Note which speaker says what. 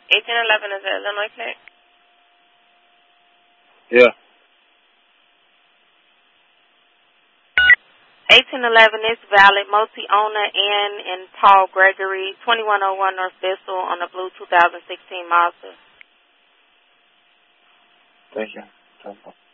Speaker 1: 1811 is an Illinois plate?
Speaker 2: Yeah.
Speaker 1: 1811 is valid. Multi-owner Ann and Paul Gregory, 2101 North Bissell on the blue 2016 Mazda.
Speaker 2: Thank you.